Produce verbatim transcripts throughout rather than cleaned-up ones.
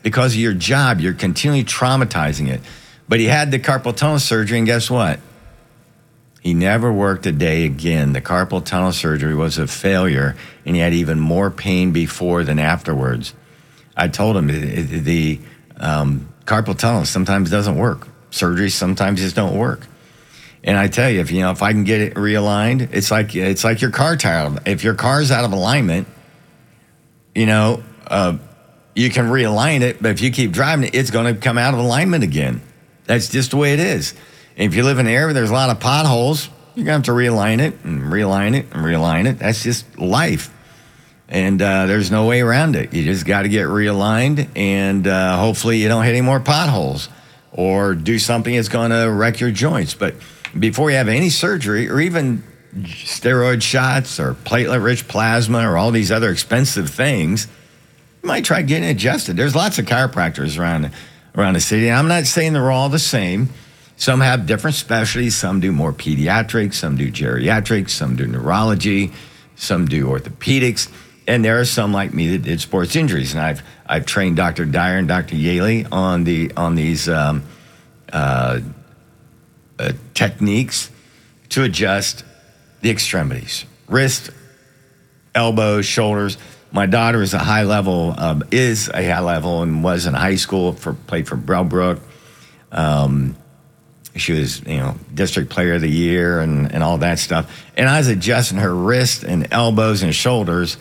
because of your job. You're continually traumatizing it. But he had the carpal tunnel surgery, and guess what? He never worked a day again. The carpal tunnel surgery was a failure, and he had even more pain before than afterwards. I told him the, the um, carpal tunnel sometimes doesn't work. Surgery sometimes just don't work. And I tell you, if you know, if I can get it realigned, it's like it's like your car tire. If your car's out of alignment, you know, uh, you can realign it, but if you keep driving it, it's going to come out of alignment again. That's just the way it is. And if you live in an area where there's a lot of potholes, you're going to have to realign it and realign it and realign it. That's just life. And uh, there's no way around it. You just got to get realigned, and uh, hopefully you don't hit any more potholes or do something that's going to wreck your joints. But before you have any surgery or even steroid shots or platelet-rich plasma or all these other expensive things, you might try getting adjusted. There's lots of chiropractors around, around the city. And I'm not saying they're all the same. Some have different specialties. Some do more pediatrics. Some do geriatrics. Some do neurology. Some do orthopedics. And there are some like me that did sports injuries. And I've I've trained Doctor Dyer and Doctor Yaley on the on these um, uh, uh, techniques to adjust the extremities, wrist, elbows, shoulders. My daughter is a high level, um, is a high level, and was in high school for played for Browbrook. Um, she was, you know, district player of the year and, and all that stuff. And I was adjusting her wrist and elbows and shoulders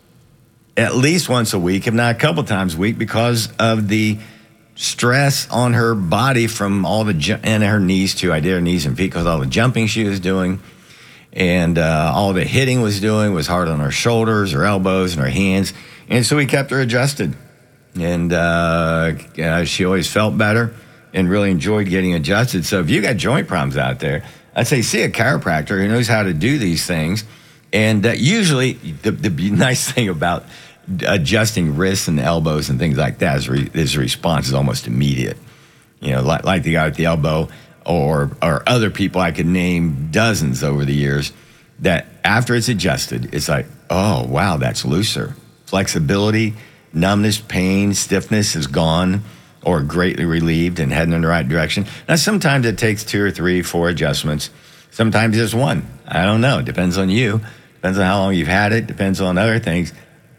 at least once a week, if not a couple times a week, because of the stress on her body from all the, ju- and her knees too. I did her knees and feet because all the jumping she was doing and uh, all the hitting was doing was hard on her shoulders, her elbows, and her hands. And so we kept her adjusted. And uh, uh, she always felt better and really enjoyed getting adjusted. So if you got joint problems out there, I'd say see a chiropractor who knows how to do these things. And uh, usually the, the nice thing about adjusting wrists and elbows and things like that is, re- is the response is almost immediate. You know, like, like the guy with the elbow or or other people I could name dozens over the years that after it's adjusted, it's like, oh, wow, that's looser. Flexibility, numbness, pain, stiffness is gone or greatly relieved and heading in the right direction. Now, sometimes it takes two or three, four adjustments. Sometimes just one. I don't know. It depends on you. Depends on how long you've had it. Depends on other things.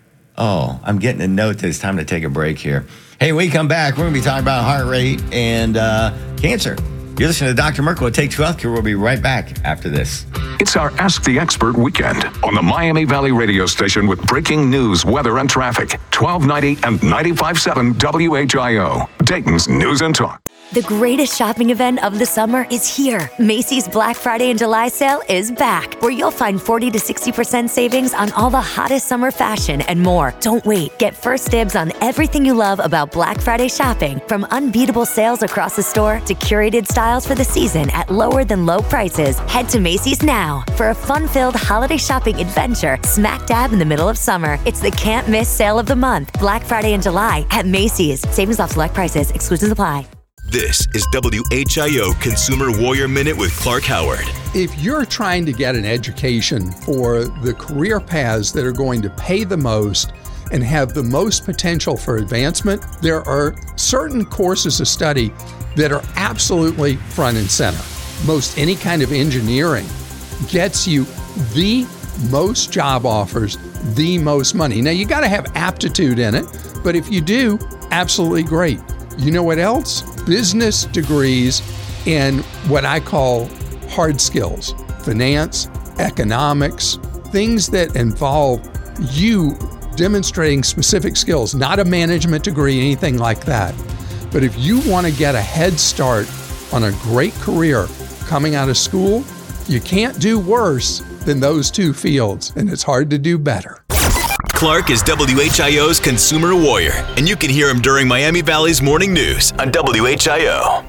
Oh, I'm getting a note that it's time to take a break here. Hey, when we come back, we're going to be talking about heart rate and uh, cancer. You're listening to Doctor Merkel at Take Two Healthcare. We'll be right back after this. It's our Ask the Expert weekend on the Miami Valley radio station with breaking news, weather, and traffic. twelve ninety and ninety-five point seven W H I O, Dayton's News and Talk. The greatest shopping event of the summer is here. Macy's Black Friday and July sale is back, where you'll find forty to sixty percent savings on all the hottest summer fashion and more. Don't wait. Get first dibs on everything you love about Black Friday shopping, from unbeatable sales across the store to curated styles for the season at lower than low prices. Head to Macy's now for a fun-filled holiday shopping adventure smack dab in the middle of summer. It's the can't miss sale of the month, Black Friday and July at Macy's. Savings off select prices. Exclusions apply. This is W H I O Consumer Warrior Minute with Clark Howard. If you're trying to get an education for the career paths that are going to pay the most and have the most potential for advancement, there are certain courses of study that are absolutely front and center. Most any kind of engineering gets you the most job offers, the most money. Now, you got to have aptitude in it, but if you do, absolutely great. You know what else? Business degrees and what I call hard skills, finance, economics, things that involve you demonstrating specific skills, not a management degree, anything like that. But if you want to get a head start on a great career coming out of school, you can't do worse than those two fields, and it's hard to do better. Clark is W H I O's Consumer Warrior, and you can hear him during Miami Valley's morning news on W H I O.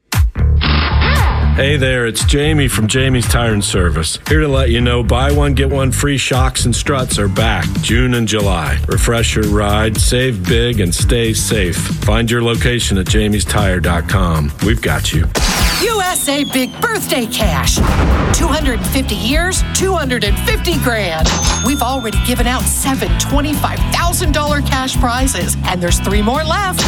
Hey there, it's Jamie from Jamie's Tire and Service. Here to let you know buy one, get one free shocks and struts are back June and July. Refresh your ride, save big, and stay safe. Find your location at jamies tire dot com. We've got you. U S A Big Birthday Cash. two hundred fifty years, two hundred fifty grand. We've already given out seven twenty-five thousand dollars cash prizes, and there's three more left.